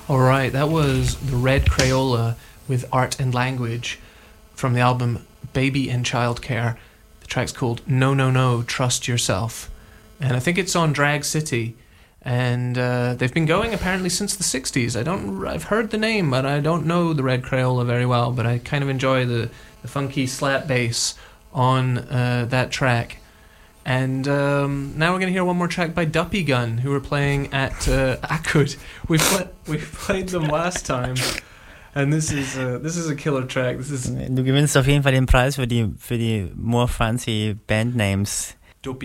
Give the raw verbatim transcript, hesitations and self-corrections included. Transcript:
All right, that was the Red Crayola with Art and Language from the album Baby and Childcare. The track's called No No No Trust Yourself, and I think it's on Drag City, and uh, they've been going apparently since the sixties. I don't, I've heard the name, but I don't know the Red Crayola very well, but I kind of enjoy the, the funky slap bass on uh, that track. And um, now we're going to hear one more track by Duppy Gun, who were playing at uh, Akud. We pl- we played them last time, and this is uh, this is a killer track. This is Du gewinnst auf jeden Fall den Preis für die für die more fancy Band Names.